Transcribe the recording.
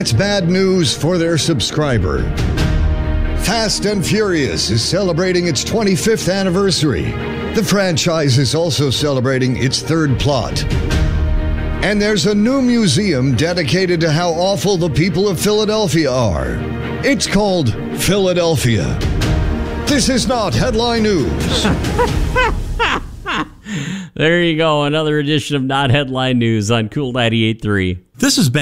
It's bad news for their subscriber. Fast and Furious is celebrating its 25th anniversary. The franchise is also celebrating its third plot. And there's a new museum dedicated to how awful the people of Philadelphia are. It's called Philadelphia. This is not headline news. There you go. Another edition of Not Headline News on Cool 98.3. This has been